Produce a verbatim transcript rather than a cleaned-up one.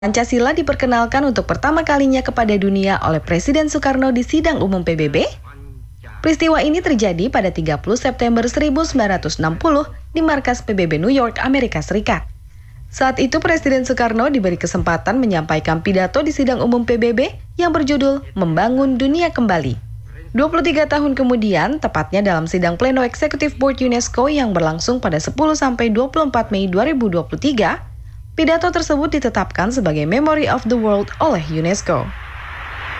Pancasila diperkenalkan untuk pertama kalinya kepada dunia oleh Presiden Soekarno di sidang umum P B B. Peristiwa ini terjadi pada tiga puluh September seribu sembilan ratus enam puluh di markas P B B New York, Amerika Serikat. Saat itu Presiden Soekarno diberi kesempatan menyampaikan pidato di sidang umum P B B yang berjudul Membangun Dunia Kembali. dua puluh tiga tahun kemudian, tepatnya dalam sidang pleno Executive Board UNESCO yang berlangsung pada sepuluh sampai dua puluh empat Mei dua ribu dua puluh tiga, pidato tersebut ditetapkan sebagai Memory of the World oleh UNESCO.